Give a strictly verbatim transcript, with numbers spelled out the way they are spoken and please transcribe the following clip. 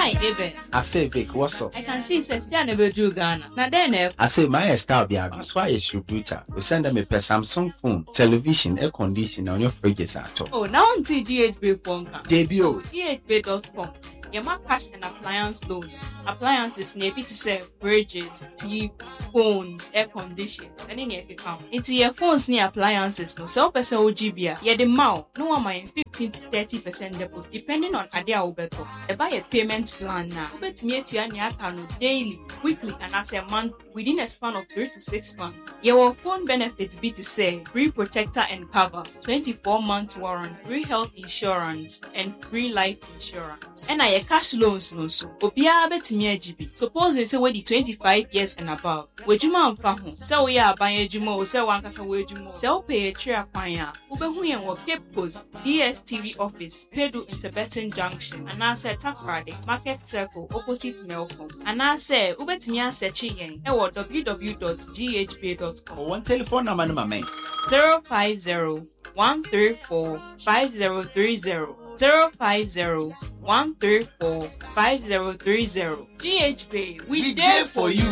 Hi, Eben. I say, Vic, what's up? I can see it's still never do Ghana. Now then, I say, my style be that's why you should Twitter. We send them a Samsung phone, television, air conditioner on your fridges at all. Oh, now on to G H B phone. J B O. G H B dot com. Your mark cash and appliance loans. Appliances near to sell fridges, T V, phones, air conditioning. And in your account. It's your phones near appliances. No sell person O G B. Yeah, the mouth. No one mind fifteen to thirty percent deposit depending on Adia Ubeto. They buy a payment plan now. Bet me to your account daily, weekly, and as a month within a span of three to six months. Your phone benefits be to say free protector and cover, twenty-four month warranty, free health insurance, and free life insurance. And I cash loans no so. Obia bet me G B. Suppose they say the twenty-five years and above. Wejuma amfa ho. Say we are buying ejuma o say wan kasa wejuma. Say o pay a tray kwanya. Ubehu yen wo Cape Coast, D S T V office, Pedu Interbetten Junction, and I say Takrade, Market Circle, opposite Melcom. And I say ubetimi asearch yen. E wo w w w dot g h b dot com. One telephone number no man. zero five zero one three four five zero three zero. zero five zero one three four five zero three zero. G H B, we, we there for you.